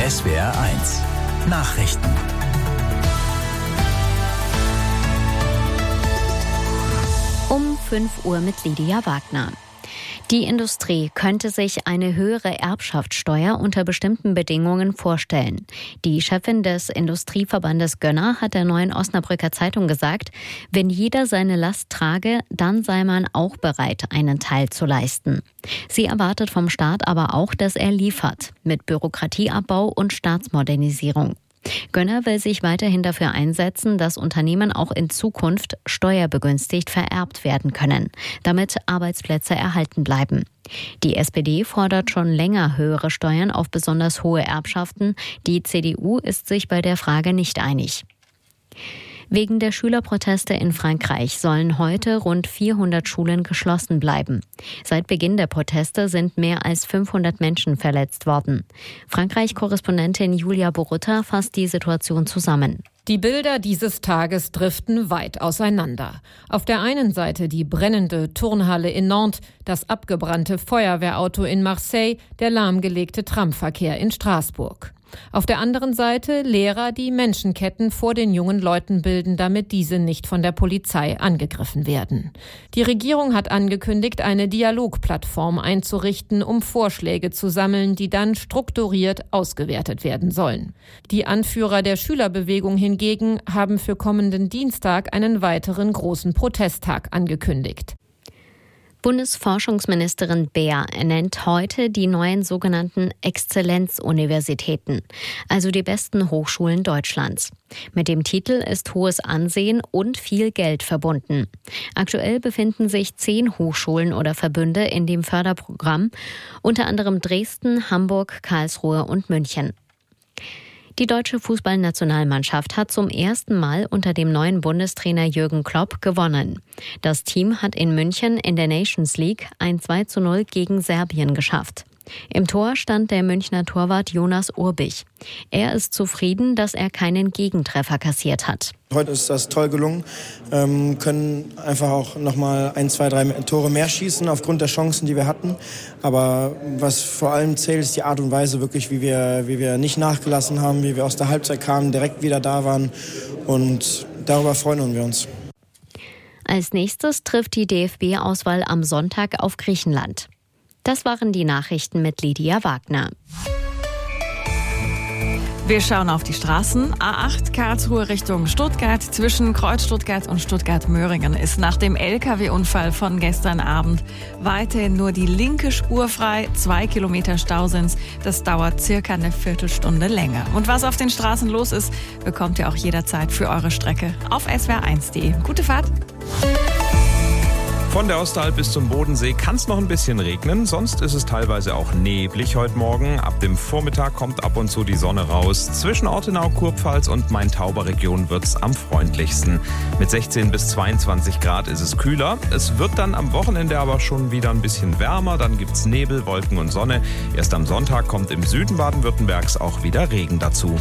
SWR1 Nachrichten. Um 5 Uhr mit Lydia Wagner. Die Industrie könnte sich eine höhere Erbschaftssteuer unter bestimmten Bedingungen vorstellen. Die Chefin des Industrieverbandes Gönner hat der Neuen Osnabrücker Zeitung gesagt, wenn jeder seine Last trage, dann sei man auch bereit, einen Teil zu leisten. Sie erwartet vom Staat aber auch, dass er liefert, mit Bürokratieabbau und Staatsmodernisierung. Gönner will sich weiterhin dafür einsetzen, dass Unternehmen auch in Zukunft steuerbegünstigt vererbt werden können, damit Arbeitsplätze erhalten bleiben. Die SPD fordert schon länger höhere Steuern auf besonders hohe Erbschaften. Die CDU ist sich bei der Frage nicht einig. Wegen der Schülerproteste in Frankreich sollen heute rund 400 Schulen geschlossen bleiben. Seit Beginn der Proteste sind mehr als 500 Menschen verletzt worden. Frankreich-Korrespondentin Julia Borutta fasst die Situation zusammen. Die Bilder dieses Tages driften weit auseinander. Auf der einen Seite die brennende Turnhalle in Nantes, das abgebrannte Feuerwehrauto in Marseille, der lahmgelegte Tramverkehr in Straßburg. Auf der anderen Seite Lehrer, die Menschenketten vor den jungen Leuten bilden, damit diese nicht von der Polizei angegriffen werden. Die Regierung hat angekündigt, eine Dialogplattform einzurichten, um Vorschläge zu sammeln, die dann strukturiert ausgewertet werden sollen. Die Anführer der Schülerbewegung hingegen haben für kommenden Dienstag einen weiteren großen Protesttag angekündigt. Bundesforschungsministerin Beer ernennt heute die neuen sogenannten Exzellenzuniversitäten, also die besten Hochschulen Deutschlands. Mit dem Titel ist hohes Ansehen und viel Geld verbunden. Aktuell befinden sich 10 Hochschulen oder Verbünde in dem Förderprogramm, unter anderem Dresden, Hamburg, Karlsruhe und München. Die deutsche Fußballnationalmannschaft hat zum ersten Mal unter dem neuen Bundestrainer Jürgen Klopp gewonnen. Das Team hat in München in der Nations League ein 2:0 gegen Serbien geschafft. Im Tor stand der Münchner Torwart Jonas Urbich. Er ist zufrieden, dass er keinen Gegentreffer kassiert hat. Heute ist das toll gelungen, können einfach auch nochmal 1, 2, 3 Tore mehr schießen aufgrund der Chancen, die wir hatten. Aber was vor allem zählt, ist die Art und Weise wirklich, wie wir nicht nachgelassen haben, wie wir aus der Halbzeit kamen, direkt wieder da waren, und darüber freuen wir uns. Als nächstes trifft die DFB-Auswahl am Sonntag auf Griechenland. Das waren die Nachrichten mit Lydia Wagner. Wir schauen auf die Straßen. A8 Karlsruhe Richtung Stuttgart. Zwischen Kreuz Stuttgart und Stuttgart-Möhringen ist nach dem LKW-Unfall von gestern Abend weiterhin nur die linke Spur frei. 2 Kilometer Stau sind's. Das dauert circa eine Viertelstunde länger. Und was auf den Straßen los ist, bekommt ihr auch jederzeit für eure Strecke auf swr1.de. Gute Fahrt! Von der Ostalb bis zum Bodensee kann es noch ein bisschen regnen, sonst ist es teilweise auch neblig heute Morgen. Ab dem Vormittag kommt ab und zu die Sonne raus. Zwischen Ortenau, Kurpfalz und Main-Tauber-Region wird es am freundlichsten. Mit 16 bis 22 Grad ist es kühler. Es wird dann am Wochenende aber schon wieder ein bisschen wärmer. Dann gibt es Nebel, Wolken und Sonne. Erst am Sonntag kommt im Süden Baden-Württembergs auch wieder Regen dazu.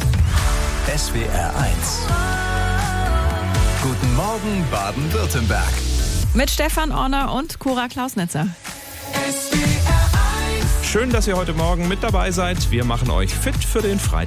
SWR1 Guten Morgen Baden-Württemberg. Mit Stefan Orner und Cora Klausnitzer. Schön, dass ihr heute Morgen mit dabei seid. Wir machen euch fit für den Freitag.